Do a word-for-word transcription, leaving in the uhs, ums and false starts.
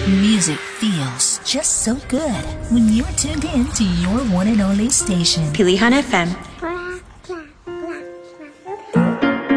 Music feels just so good when you're tuned in to your one and only station. Pilihan F M.